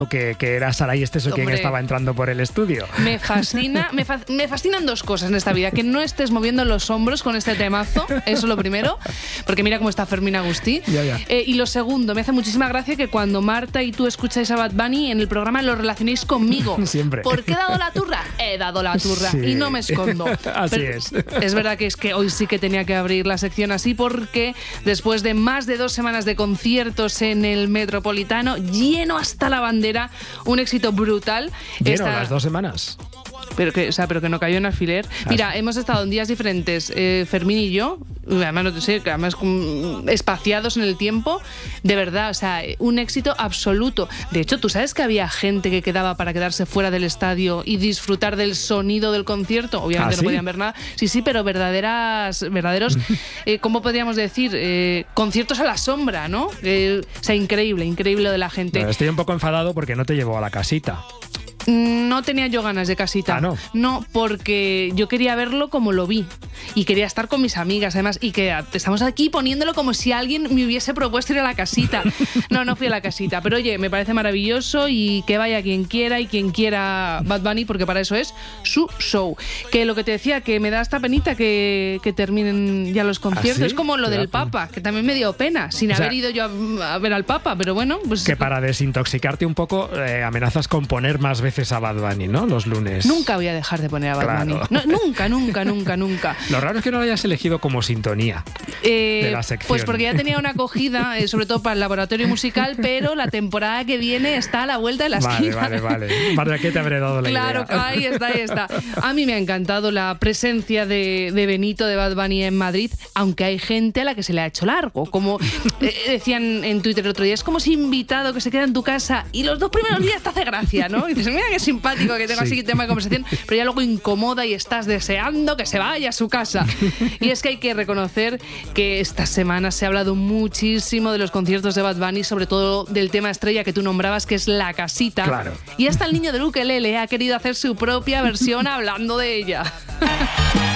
que era Saray Esteso quien estaba entrando por el estudio. Me fascinan dos cosas en esta vida: que no estés moviendo los hombros con este temazo, eso es lo primero, porque mira cómo está Fermín Agustí. Ya. Y lo segundo, me hace muchísima gracia que cuando Marta y tú escucháis a Bad Bunny en el programa lo relacionéis conmigo. Siempre. ¿Por qué he dado la turra? He dado la turra, Sí. y no me escondo. Así es. Es verdad que hoy sí que tenía que abrir la sección así, porque después de más de 2 semanas de conciertos en el Metropolitano, lleno hasta la bandera, un éxito brutal. Lleno las 2 semanas. Pero que no cayó en alfiler. Mira, hemos estado en días diferentes, Fermín y yo, además no sé, además espaciados en el tiempo, de verdad, o sea, un éxito absoluto. De hecho, ¿tú sabes que había gente que quedaba para quedarse fuera del estadio y disfrutar del sonido del concierto? Obviamente no podían ver nada. Sí, pero verdaderos, ¿cómo podríamos decir? Conciertos a la sombra, ¿no? O sea, increíble lo de la gente. Bueno, estoy un poco enfadado porque no te llevó a la casita. No tenía yo ganas de casita. ¿No? No, porque yo quería verlo como lo vi. Y quería estar con mis amigas, además. Y que estamos aquí poniéndolo como si alguien me hubiese propuesto ir a la casita. No fui a la casita. Pero oye, me parece maravilloso, y que vaya quien quiera, y quien quiera Bad Bunny, porque para eso es su show. Que lo que te decía, que me da esta penita que terminen ya los conciertos. ¿Ah, sí? Es como lo del Papa, que también me dio pena, sin haber ido yo a ver al Papa. Pero bueno, pues... Que para desintoxicarte un poco, amenazas con poner más veces a Bad Bunny, ¿no? Los lunes. Nunca voy a dejar de poner a Bad Bunny. No, nunca. Lo raro es que no lo hayas elegido como sintonía de la sección. Pues porque ya tenía una acogida, sobre todo para el laboratorio musical, pero la temporada que viene está a la vuelta de la esquina. Vale. ¿Para qué te habré dado la idea? Claro, ahí está. A mí me ha encantado la presencia de Benito, de Bad Bunny en Madrid, aunque hay gente a la que se le ha hecho largo. Como decían en Twitter el otro día, es como si invitado que se queda en tu casa y los 2 primeros días te hace gracia, ¿no? Y dices, mira qué simpático que tengo así tema de conversación, pero ya luego incomoda y estás deseando que se vaya a su casa. Y es que hay que reconocer que esta semana se ha hablado muchísimo de los conciertos de Bad Bunny, sobre todo del tema estrella que tú nombrabas, que es La Casita. Claro. Y hasta el niño del ukelele ha querido hacer su propia versión hablando de ella.